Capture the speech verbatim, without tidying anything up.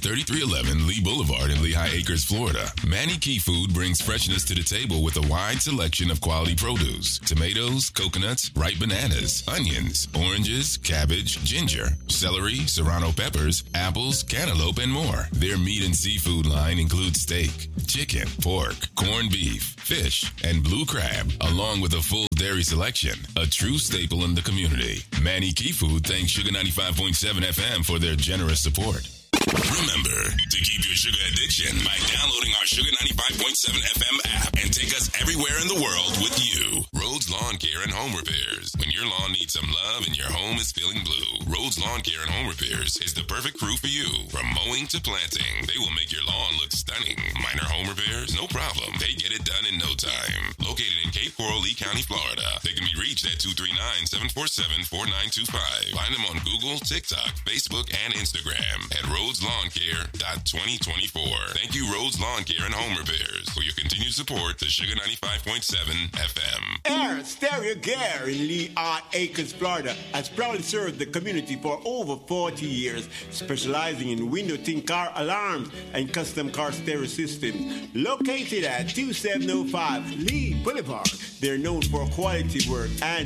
thirty-three eleven Lee Boulevard in Lehigh Acres, Florida. Manny Key Food brings freshness to the table with a wide selection of quality produce. Tomatoes, coconuts, ripe bananas, onions, oranges, cabbage, ginger, celery, serrano peppers, apples, cantaloupe, and more. Their meat and seafood line includes steak, chicken, pork, corned beef, fish, and blue crab, along with a full dairy selection. A true staple in the community. Manny Key Food thanks Sugar ninety-five point seven F M for their generous support. Remember to keep your sugar addiction by downloading our Sugar ninety-five point seven F M app and take us everywhere in the world with you. Rhodes Lawn Care and Home Repairs. When your lawn needs some love and your home is feeling blue, Rhodes Lawn Care and Home Repairs is the perfect crew for you. From mowing to planting, they will make your lawn look stunning. Minor home repairs? No problem. They get it done in no time. Located in Cape Coral, Lee County, Florida. They can be reached at two three nine, seven four seven, four nine two five. Find them on Google, TikTok, Facebook, and Instagram at Rhodes Lawn Care twenty twenty-four. Thank you, Rhodes Lawn Care and Home Repairs, for your continued support to Sugar ninety-five point seven F M. Air Stereo Gear in Lehigh Acres, Florida, has proudly served the community for over forty years, specializing in window tint car alarms and custom car stereo systems. Located at two seven oh five Lee Boulevard, they're known for quality work and